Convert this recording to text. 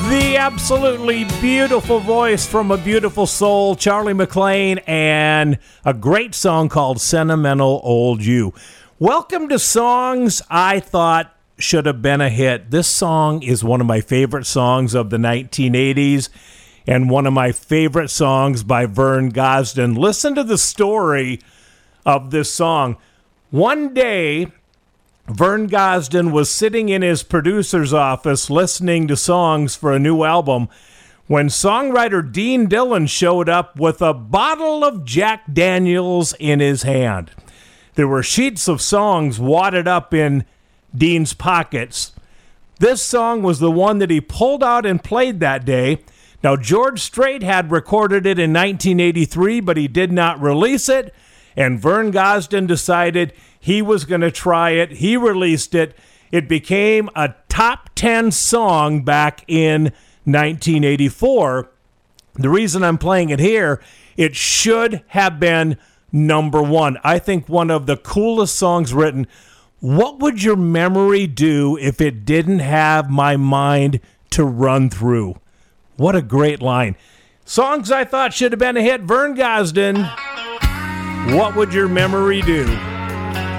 The absolutely beautiful voice from a beautiful soul, Charlie McClain, and a great song called Sentimental Old You. Welcome to Songs I Thought Should Have Been a Hit. This song is one of my favorite songs of the 1980s and one of my favorite songs by Vern Gosdin. Listen to the story of this song. One day, Vern Gosdin was sitting in his producer's office listening to songs for a new album when songwriter Dean Dillon showed up with a bottle of Jack Daniels in his hand. There were sheets of songs wadded up in Dean's pockets. This song was the one that he pulled out and played that day. Now, George Strait had recorded it in 1983, but he did not release it, and Vern Gosdin decided he was going to try it. He released it. It became a top 10 song back in 1984. The reason I'm playing it here, it should have been number one. I think one of the coolest songs written. What would your memory do if it didn't have my mind to run through? What a great line. Songs I thought should have been a hit. Vern Gosdin, what would your memory do?